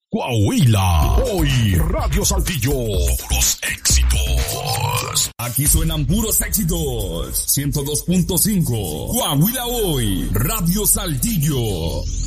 Coahuila. Hoy, Radio Saltillo. Puros éxitos. Aquí suenan puros éxitos. 102.5. Coahuila Hoy. Radio Saltillo.